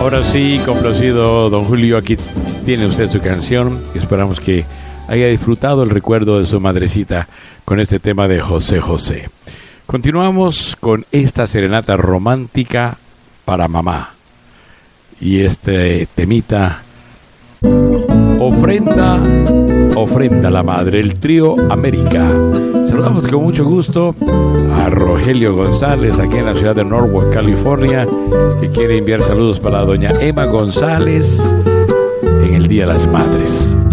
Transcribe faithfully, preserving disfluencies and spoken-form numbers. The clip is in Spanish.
Ahora sí, complacido don Julio, aquí tiene usted su canción. Esperamos que haya disfrutado el recuerdo de su madrecita con este tema de José José. Continuamos con esta serenata romántica para mamá. Y este temita, ofrenda, ofrenda a la madre, el trío América. Saludamos con mucho gusto a Rogelio González, aquí en la ciudad de Norwalk, California, que quiere enviar saludos para doña Emma González en el Día de las Madres.